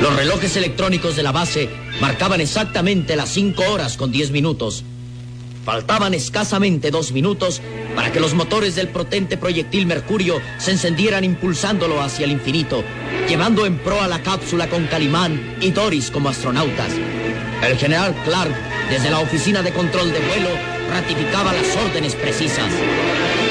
Los relojes electrónicos de la base marcaban exactamente las 5:10. Faltaban escasamente 2 minutos para que los motores del potente proyectil Mercurio se encendieran impulsándolo hacia el infinito, llevando en proa la cápsula con Calimán y Doris como astronautas. El general Clark, desde la oficina de control de vuelo, ratificaba las órdenes precisas.